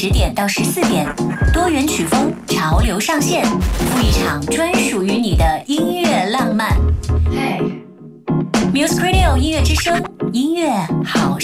10点到14点，多元曲风，潮流上线，赴一场专属于你的音乐浪漫。Hey，Music Radio 音乐之声，音乐好。